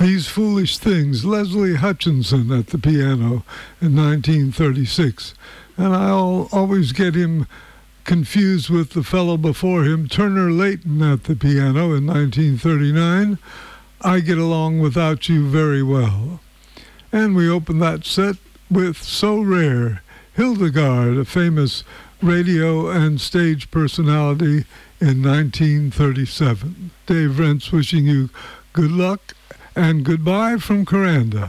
These Foolish Things, Leslie Hutchinson at the piano in 1936. And I'll always get him confused with the fellow before him, Turner Layton at the piano in 1939. I Get Along Without You Very Well. And we open that set with So Rare, Hildegard, a famous radio and stage personality in 1937. Dave Rentz wishing you good luck and goodbye from Coranda.